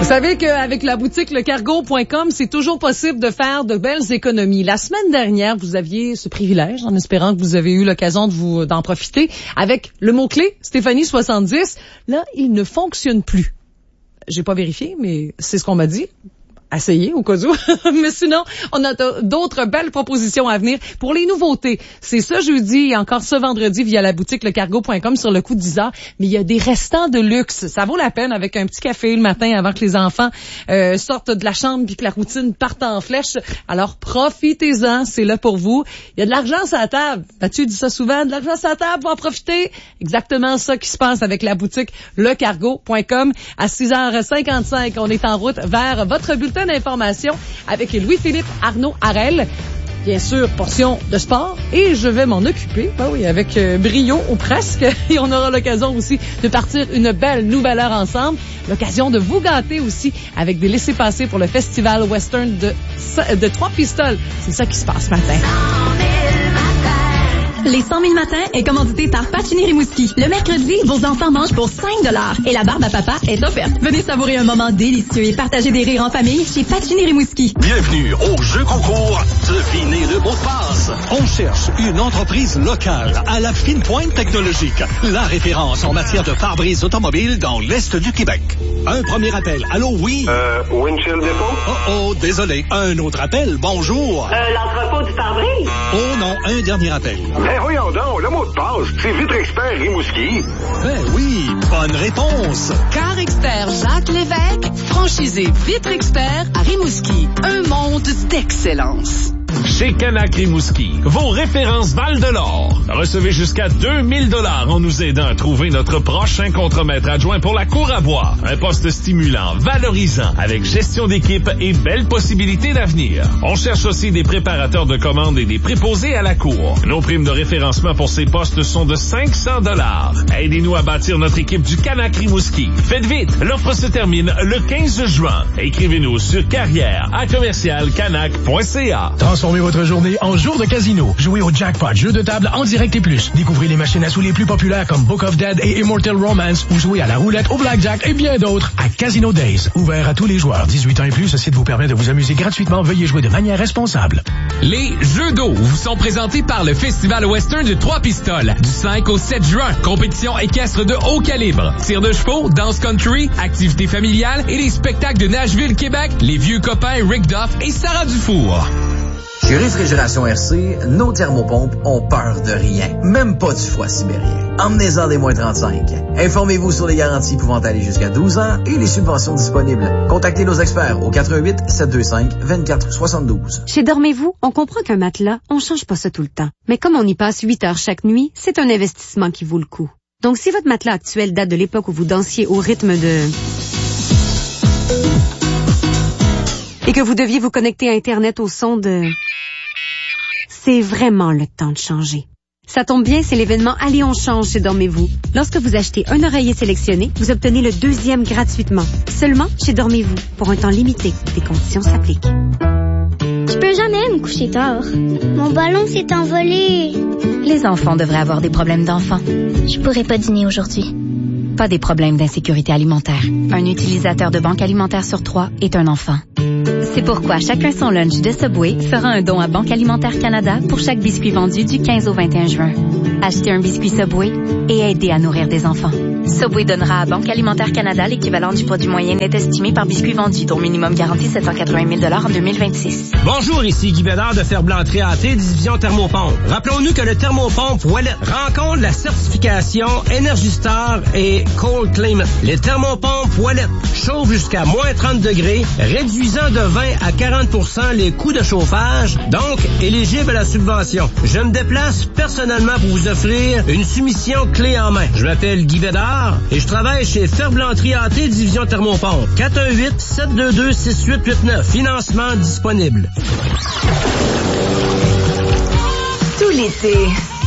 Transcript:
Vous savez qu'avec la boutique lecargo.com, c'est toujours possible de faire de belles économies. La semaine dernière, vous aviez ce privilège, en espérant que vous avez eu l'occasion d'en profiter, avec le mot-clé Stéphanie 70. Là, il ne fonctionne plus. J'ai pas vérifié, mais c'est ce qu'on m'a dit. Essayez au cas où. Mais sinon, on a d'autres belles propositions à venir pour les nouveautés. C'est ce jeudi et encore ce vendredi via la boutique lecargo.com sur le coup de 10h. Mais il y a des restants de luxe. Ça vaut la peine avec un petit café le matin avant que les enfants sortent de la chambre puis que la routine parte en flèche. Alors profitez-en, c'est là pour vous. Il y a de l'argent sur la table. Mathieu dit ça souvent, de l'argent sur la table, pour en profiter. Exactement ça qui se passe avec la boutique lecargo.com. À 6h55, on est en route vers votre bulletin d'information avec Louis-Philippe Arnaud Harel. Bien sûr, portion de sport. Et je vais m'en occuper, avec brio ou presque. Et on aura l'occasion aussi de partir une belle nouvelle heure ensemble. L'occasion de vous gâter aussi avec des laissez-passer pour le Festival Western de Trois-Pistoles. C'est ça qui se passe ce matin. Les 100 000 matins est commandité par Pacini Rimouski. Le mercredi, vos enfants mangent pour 5 $ et la barbe à papa est offerte. Venez savourer un moment délicieux et partager des rires en famille chez Pacini Rimouski. Bienvenue au jeu concours. Devinez le mot de passe. On cherche une entreprise locale à la fine pointe technologique. La référence en matière de pare-brise automobile dans l'Est du Québec. Un premier appel. Allô, oui? Windshield Depot? Oh, désolé. Un autre appel. Bonjour. L'entrepôt du pare-brise? Oh non, un dernier appel. Ben voyons donc, le mot de passe, c'est Vitre Expert Rimouski. Ben oui, bonne réponse. Car Expert Jacques Lévesque, franchisé Vitre Expert à Rimouski. Un monde d'excellence. Chez Canac Rimouski, vos références valent de l'or. Recevez jusqu'à 2000 $ en nous aidant à trouver notre prochain contremaître adjoint pour la cour à bois. Un poste stimulant, valorisant, avec gestion d'équipe et belles possibilités d'avenir. On cherche aussi des préparateurs de commandes et des préposés à la cour. Nos primes de référencement pour ces postes sont de 500 $. Aidez-nous à bâtir notre équipe du Canac Rimouski. Faites vite, l'offre se termine le 15 juin. Écrivez-nous sur carrière@commercialcanac.ca. Transformez votre journée en jour de casino. Jouez au jackpot, jeu de table en direct et plus. Découvrez les machines à sous les plus populaires comme Book of Dead et Immortal Romance ou jouez à la roulette, au blackjack et bien d'autres à Casino Days. Ouvert à tous les joueurs. 18 ans et plus, ce site vous permet de vous amuser gratuitement. Veuillez jouer de manière responsable. Les Jeux d'eau vous sont présentés par le Festival Western de Trois-Pistoles du 5 au 7 juin. Compétition équestre de haut calibre. Tir de chevaux, danse country, activités familiales et les spectacles de Nashville, Québec, les vieux copains Rick Duff et Sarah Dufour. Chez Réfrigération RC, nos thermopompes ont peur de rien, même pas du froid sibérien. Emmenez-en des moins 35. Informez-vous sur les garanties pouvant aller jusqu'à 12 ans et les subventions disponibles. Contactez nos experts au 88 725 24 72. Chez Dormez-vous, on comprend qu'un matelas, on change pas ça tout le temps. Mais comme on y passe 8 heures chaque nuit, c'est un investissement qui vaut le coup. Donc si votre matelas actuel date de l'époque où vous dansiez au rythme de... et que vous deviez vous connecter à Internet au son de... c'est vraiment le temps de changer. Ça tombe bien, c'est l'événement Allez on change chez Dormez-vous. Lorsque vous achetez un oreiller sélectionné, vous obtenez le deuxième gratuitement. Seulement chez Dormez-vous, pour un temps limité. Des conditions s'appliquent. Je peux jamais me coucher tard. Mon ballon s'est envolé. Les enfants devraient avoir des problèmes d'enfants. Je pourrais pas dîner aujourd'hui. Pas des problèmes d'insécurité alimentaire. Un utilisateur de banque alimentaire sur 3 est un enfant. C'est pourquoi Chacun son lunch de Subway fera un don à Banque Alimentaire Canada pour chaque biscuit vendu du 15 au 21 juin. Achetez un biscuit Subway et aidez à nourrir des enfants. Subway donnera à Banque Alimentaire Canada l'équivalent du produit moyen net estimé par biscuit vendu, dont minimum garanti 780 000 $ en 2026. Bonjour, ici Guy Bédard de Ferblanc-Trianté AT, division Thermopompe. Rappelons-nous que le Thermopompe Wallet rencontre la certification Energy Star et Cold Climate. Les Thermopompes Wallet chauffent jusqu'à moins 30 degrés, réduisant de 20 à 40 % les coûts de chauffage, donc éligible à la subvention. Je me déplace personnellement pour vous offrir une soumission clé en main. Je m'appelle Guy Bédard et je travaille chez Ferblanc-Trianté, division Thermopompe. 418-722-6889. Financement disponible. Tout l'été,